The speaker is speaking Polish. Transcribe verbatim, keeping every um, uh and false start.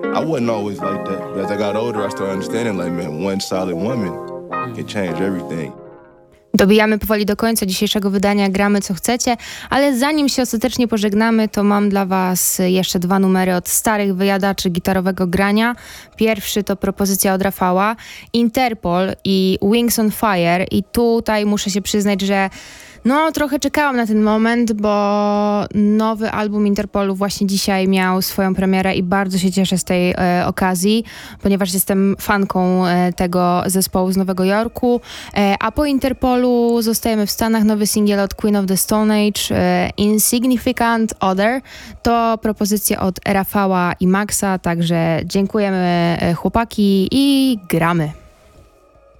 I wasn't always like that. But as I got older, I started understanding, like, man, one solid woman can change everything. Dobijamy powoli do końca dzisiejszego wydania Gramy co chcecie, ale zanim się ostatecznie pożegnamy, to mam dla was jeszcze dwa numery od starych wyjadaczy gitarowego grania. Pierwszy to propozycja od Rafała, Interpol i Wings on Fire, i tutaj muszę się przyznać, że no, trochę czekałam na ten moment, bo nowy album Interpolu właśnie dzisiaj miał swoją premierę i bardzo się cieszę z tej e, okazji, ponieważ jestem fanką e, tego zespołu z Nowego Jorku. E, a po Interpolu zostajemy w Stanach. Nowy singiel od Queen of the Stone Age, e, Insignificant Other. To propozycja od Rafała i Maxa, także dziękujemy, e, chłopaki, i gramy.